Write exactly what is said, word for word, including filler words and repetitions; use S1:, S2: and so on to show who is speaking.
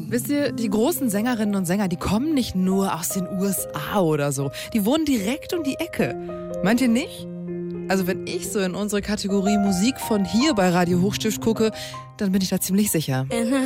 S1: Wisst ihr, die großen Sängerinnen und Sänger, die kommen nicht nur aus den U S A oder so. Die wohnen direkt um die Ecke. Meint ihr nicht? Also wenn ich so in unsere Kategorie Musik von hier bei Radio Hochstift gucke, dann bin ich da ziemlich sicher.